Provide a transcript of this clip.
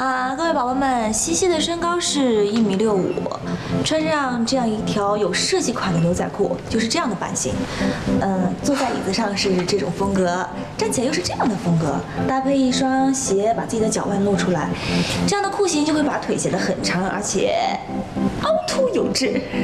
各位宝宝们，西西的身高是1.65米，穿上这样一条有设计款的牛仔裤，就是这样的版型。坐在椅子上是这种风格，站起来又是这样的风格，搭配一双鞋，把自己的脚腕露出来，这样的裤型就会把腿显得很长，而且凹凸有致。